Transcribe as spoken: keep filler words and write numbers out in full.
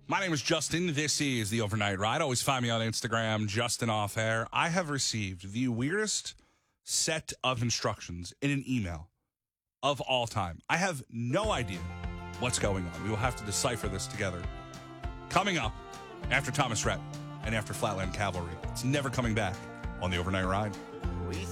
My name is Justin. This is the Overnight Ride. Always find me on Instagram, Justin Off Air. I have received the weirdest set of instructions in an email of all time. I have no idea what's going on. We will have to decipher this together. Coming up after Thomas Rhett and after Flatland Cavalry. It's never coming back on the Overnight Ride.